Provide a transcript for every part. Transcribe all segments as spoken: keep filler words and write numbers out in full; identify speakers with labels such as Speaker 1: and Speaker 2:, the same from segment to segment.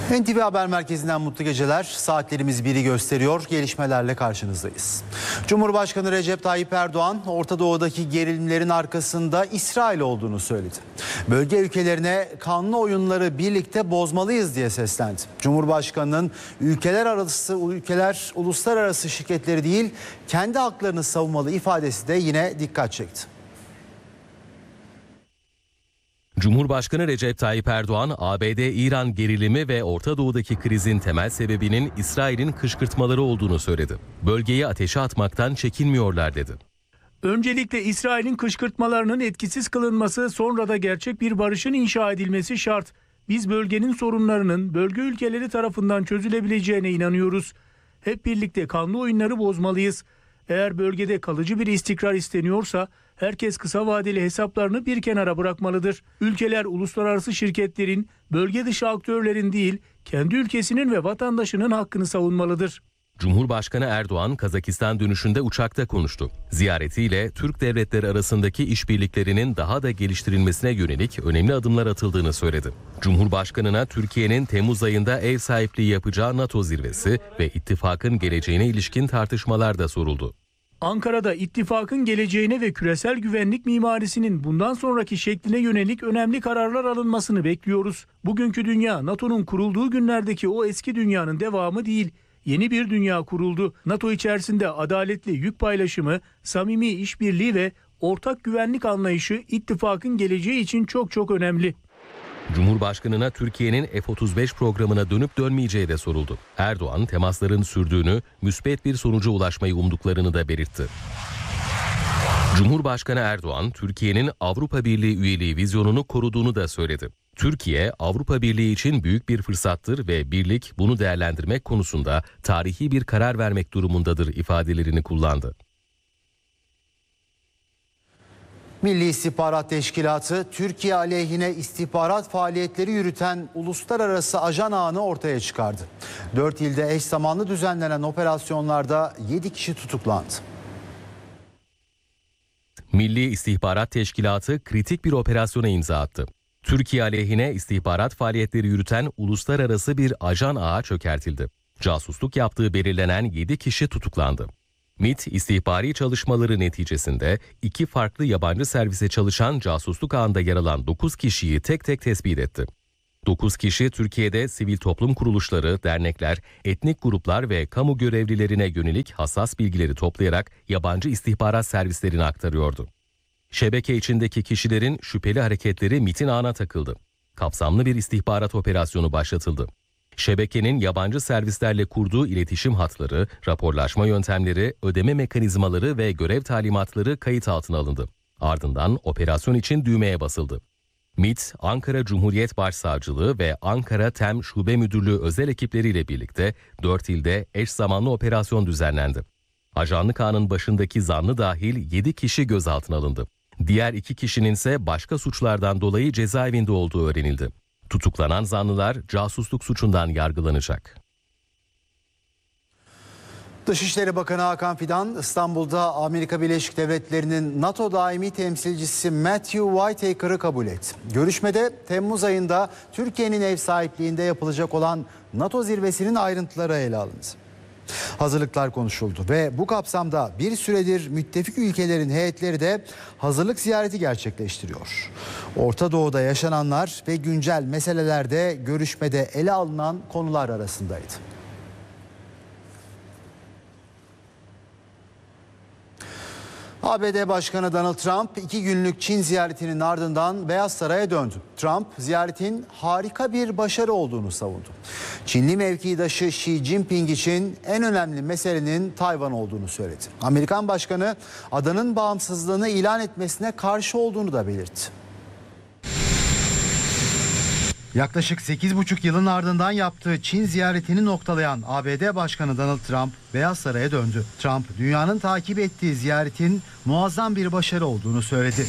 Speaker 1: N T V Haber Merkezi'nden mutlu geceler. Saatlerimiz biri gösteriyor. Gelişmelerle karşınızdayız. Cumhurbaşkanı Recep Tayyip Erdoğan, Orta Doğu'daki gerilimlerin arkasında İsrail olduğunu söyledi. Bölge ülkelerine kanlı oyunları birlikte bozmalıyız diye seslendi. Cumhurbaşkanının ülkeler arası, ülkeler uluslararası şirketleri değil, kendi haklarını savunmalı ifadesi de yine dikkat çekti.
Speaker 2: Cumhurbaşkanı Recep Tayyip Erdoğan, A B D-İran gerilimi ve Orta Doğu'daki krizin temel sebebinin İsrail'in kışkırtmaları olduğunu söyledi. Bölgeyi ateşe atmaktan çekinmiyorlar dedi.
Speaker 3: Öncelikle İsrail'in kışkırtmalarının etkisiz kılınması, sonra da gerçek bir barışın inşa edilmesi şart. Biz bölgenin sorunlarının bölge ülkeleri tarafından çözülebileceğine inanıyoruz. Hep birlikte kanlı oyunları bozmalıyız. Eğer bölgede kalıcı bir istikrar isteniyorsa herkes kısa vadeli hesaplarını bir kenara bırakmalıdır. Ülkeler uluslararası şirketlerin, bölge dışı aktörlerin değil, kendi ülkesinin ve vatandaşının hakkını savunmalıdır.
Speaker 2: Cumhurbaşkanı Erdoğan, Kazakistan dönüşünde uçakta konuştu. Ziyaretiyle Türk devletleri arasındaki işbirliklerinin daha da geliştirilmesine yönelik önemli adımlar atıldığını söyledi. Cumhurbaşkanına Türkiye'nin Temmuz ayında ev sahipliği yapacağı NATO zirvesi ve ittifakın geleceğine ilişkin tartışmalar da soruldu.
Speaker 3: Ankara'da ittifakın geleceğine ve küresel güvenlik mimarisinin bundan sonraki şekline yönelik önemli kararlar alınmasını bekliyoruz. Bugünkü dünya, NATO'nun kurulduğu günlerdeki o eski dünyanın devamı değil. Yeni bir dünya kuruldu. NATO içerisinde adaletli yük paylaşımı, samimi işbirliği ve ortak güvenlik anlayışı ittifakın geleceği için çok çok önemli.
Speaker 2: Cumhurbaşkanına Türkiye'nin F otuz beş programına dönüp dönmeyeceği de soruldu. Erdoğan, temasların sürdüğünü, müspet bir sonuca ulaşmayı umduklarını da belirtti. Cumhurbaşkanı Erdoğan, Türkiye'nin Avrupa Birliği üyeliği vizyonunu koruduğunu da söyledi. Türkiye, Avrupa Birliği için büyük bir fırsattır ve birlik bunu değerlendirmek konusunda tarihi bir karar vermek durumundadır ifadelerini kullandı.
Speaker 1: Milli İstihbarat Teşkilatı, Türkiye aleyhine istihbarat faaliyetleri yürüten uluslararası ajan ağını ortaya çıkardı. Dört ilde eş zamanlı düzenlenen operasyonlarda yedi kişi tutuklandı.
Speaker 2: Milli İstihbarat Teşkilatı kritik bir operasyona imza attı. Türkiye aleyhine istihbarat faaliyetleri yürüten uluslararası bir ajan ağı çökertildi. Casusluk yaptığı belirlenen yedi kişi tutuklandı. MİT, istihbari çalışmaları neticesinde iki farklı yabancı servise çalışan casusluk ağında yer alan dokuz kişiyi tek tek tespit etti. dokuz kişi Türkiye'de sivil toplum kuruluşları, dernekler, etnik gruplar ve kamu görevlilerine yönelik hassas bilgileri toplayarak yabancı istihbarat servislerine aktarıyordu. Şebeke içindeki kişilerin şüpheli hareketleri MİT'in ağına takıldı. Kapsamlı bir istihbarat operasyonu başlatıldı. Şebekenin yabancı servislerle kurduğu iletişim hatları, raporlaşma yöntemleri, ödeme mekanizmaları ve görev talimatları kayıt altına alındı. Ardından operasyon için düğmeye basıldı. MİT, Ankara Cumhuriyet Başsavcılığı ve Ankara TEM Şube Müdürlüğü özel ekipleriyle birlikte dört ilde eş zamanlı operasyon düzenlendi. Ajanlık ağının başındaki zanlı dahil yedi kişi gözaltına alındı. Diğer iki kişinin ise başka suçlardan dolayı cezaevinde olduğu öğrenildi. Tutuklanan zanlılar casusluk suçundan yargılanacak.
Speaker 1: Dışişleri Bakanı Hakan Fidan, İstanbul'da Amerika Birleşik Devletleri'nin NATO daimi temsilcisi Matthew Whitaker'ı kabul etti. Görüşmede Temmuz ayında Türkiye'nin ev sahipliğinde yapılacak olan NATO zirvesinin ayrıntıları ele alındı. Hazırlıklar konuşuldu ve bu kapsamda bir süredir müttefik ülkelerin heyetleri de hazırlık ziyareti gerçekleştiriyor. Orta Doğu'da yaşananlar ve güncel meseleler de görüşmede ele alınan konular arasındaydı. A B D Başkanı Donald Trump iki günlük Çin ziyaretinin ardından Beyaz Saray'a döndü. Trump ziyaretin harika bir başarı olduğunu savundu. Çinli mevkidaşı Xi Jinping için en önemli meselenin Tayvan olduğunu söyledi. Amerikan Başkanı adanın bağımsızlığını ilan etmesine karşı olduğunu da belirtti. Yaklaşık sekiz buçuk yılın ardından yaptığı Çin ziyaretini noktalayan A B D Başkanı Donald Trump Beyaz Saray'a döndü. Trump dünyanın takip ettiği ziyaretin muazzam bir başarı olduğunu söyledi.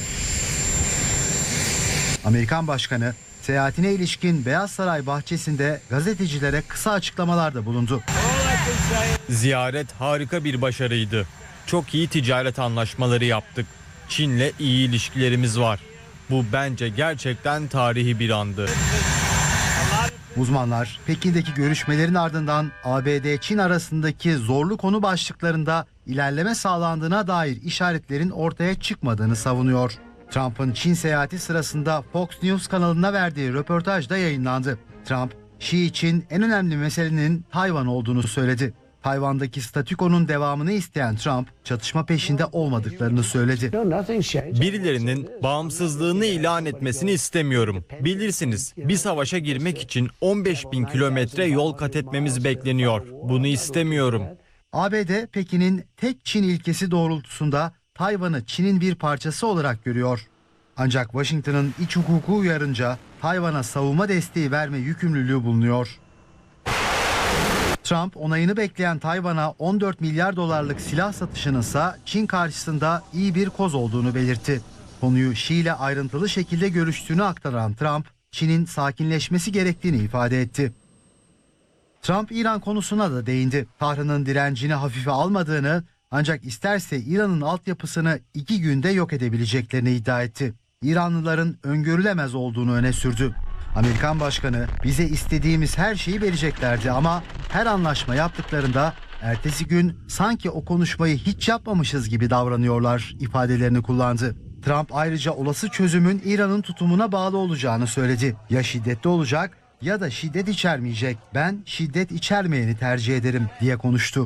Speaker 1: Amerikan Başkanı seyahatine ilişkin Beyaz Saray bahçesinde gazetecilere kısa açıklamalarda bulundu.
Speaker 4: Ziyaret harika bir başarıydı. Çok iyi ticaret anlaşmaları yaptık. Çin'le iyi ilişkilerimiz var. Bu bence gerçekten tarihi bir andı.
Speaker 1: Uzmanlar Pekin'deki görüşmelerin ardından A B D-Çin arasındaki zorlu konu başlıklarında ilerleme sağlandığına dair işaretlerin ortaya çıkmadığını savunuyor. Trump'ın Çin seyahati sırasında Fox News kanalına verdiği röportajda yayınlandı. Trump, Xi için en önemli meselenin Tayvan olduğunu söyledi. Tayvan'daki statükonun devamını isteyen Trump, çatışma peşinde olmadıklarını söyledi.
Speaker 4: Birilerinin bağımsızlığını ilan etmesini istemiyorum. Bilirsiniz, bir savaşa girmek için on beş bin kilometre yol kat etmemiz bekleniyor. Bunu istemiyorum.
Speaker 1: A B D, Pekin'in tek Çin ilkesi doğrultusunda Tayvan'ı Çin'in bir parçası olarak görüyor. Ancak Washington'ın iç hukuku uyarınca Tayvan'a savunma desteği verme yükümlülüğü bulunuyor. Trump onayını bekleyen Tayvan'a on dört milyar dolarlık silah satışının ise Çin karşısında iyi bir koz olduğunu belirtti. Konuyu Xi ile ayrıntılı şekilde görüştüğünü aktaran Trump, Çin'in sakinleşmesi gerektiğini ifade etti. Trump İran konusuna da değindi. Tahran'ın direncini hafife almadığını, ancak isterse İran'ın altyapısını iki günde yok edebileceklerini iddia etti. İranlıların öngörülemez olduğunu öne sürdü. Amerikan Başkanı, bize istediğimiz her şeyi vereceklerdi ama her anlaşma yaptıklarında ertesi gün sanki o konuşmayı hiç yapmamışız gibi davranıyorlar ifadelerini kullandı. Trump ayrıca olası çözümün İran'ın tutumuna bağlı olacağını söyledi. Ya şiddetli olacak ya da şiddet içermeyecek. Ben şiddet içermeyeni tercih ederim diye konuştu.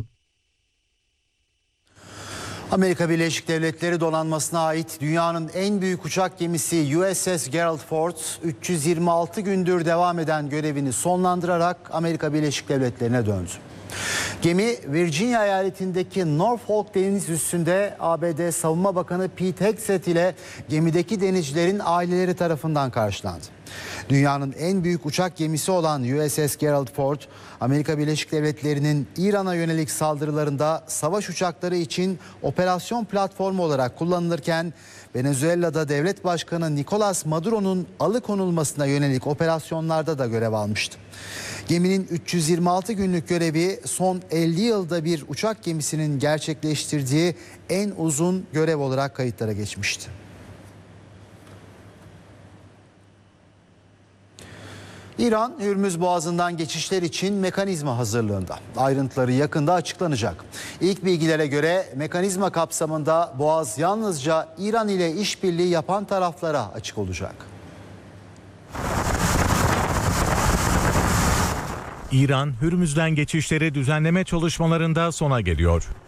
Speaker 1: Amerika Birleşik Devletleri donanmasına ait dünyanın en büyük uçak gemisi U S S Gerald Ford üç yüz yirmi altı gündür devam eden görevini sonlandırarak Amerika Birleşik Devletleri'ne döndü. Gemi Virginia eyaletindeki Norfolk deniz üssünde A B D Savunma Bakanı Pete Hegseth ile gemideki denizcilerin aileleri tarafından karşılandı. Dünyanın en büyük uçak gemisi olan U S S Gerald Ford, Amerika Birleşik Devletleri'nin İran'a yönelik saldırılarında savaş uçakları için operasyon platformu olarak kullanılırken Venezuela'da devlet başkanı Nicolas Maduro'nun alıkonulmasına yönelik operasyonlarda da görev almıştı. Geminin üç yüz yirmi altı günlük görevi son elli yılda bir uçak gemisinin gerçekleştirdiği en uzun görev olarak kayıtlara geçmişti. İran, Hürmüz Boğazı'ndan geçişler için mekanizma hazırlığında. Ayrıntıları yakında açıklanacak. İlk bilgilere göre mekanizma kapsamında Boğaz yalnızca İran ile işbirliği yapan taraflara açık olacak.
Speaker 5: İran, Hürmüz'den geçişleri düzenleme çalışmalarında sona geliyor.